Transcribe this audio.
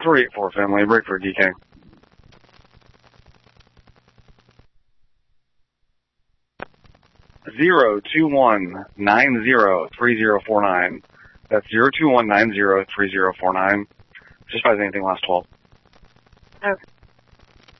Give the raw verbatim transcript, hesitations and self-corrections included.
three eight four family, break for D K. Zero two one nine zero three zero four nine. That's zero two one nine zero three zero four nine. Just buys anything last twelve. Okay.